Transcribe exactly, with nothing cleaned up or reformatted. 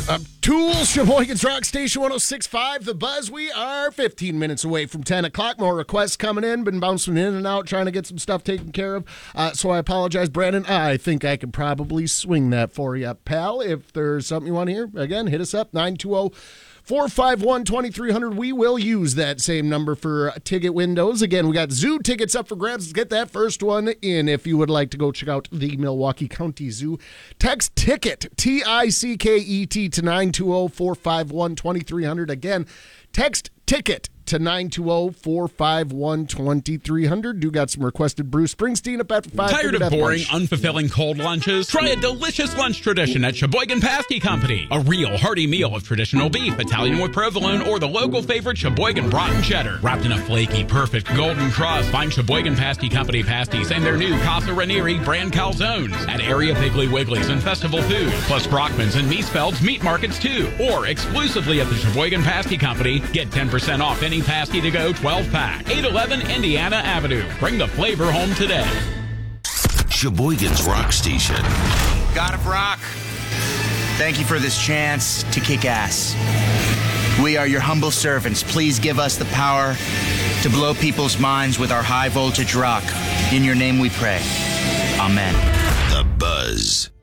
Uh, Tool, Sheboygan's Rock Station one oh six point five, The Buzz. We are fifteen minutes away from ten o'clock. More requests coming in. Been bouncing in and out, trying to get some stuff taken care of. Uh, so I apologize, Brandon. I think I could probably swing that for you, pal. If there's something you want to hear, again, hit us up, nine two zero, four five one, two three zero zero. We will use that same number for ticket windows. Again, we got zoo tickets up for grabs. Let's get that first one in if you would like to go check out the Milwaukee County Zoo. Text TICKET, T I C K E T, to nine two zero, four five one, two three zero zero. Again, text TICKET to nine two zero, four five one, two three zero zero. Do got some requested Bruce Springsteen up after five. Tired of boring, unfulfilling cold lunches? Try a delicious lunch tradition at Sheboygan Pasty Company. A real hearty meal of traditional beef, Italian with provolone, or the local favorite Sheboygan brat and cheddar. Wrapped in a flaky, perfect golden crust. Find Sheboygan Pasty Company pasties and their new Casa Ranieri brand calzones at area Piggly Wigglies and Festival Foods, plus Brockman's and Miesfeld's meat markets too. Or exclusively at the Sheboygan Pasty Company, get ten percent off any Pasty to go twelve pack. eight eleven Indiana Avenue. Bring the flavor home today. Sheboygan's Rock Station. God of Rock, thank you for this chance to kick ass. We are your humble servants. Please give us the power to blow people's minds with our high voltage rock. In your name we pray. Amen. The Buzz.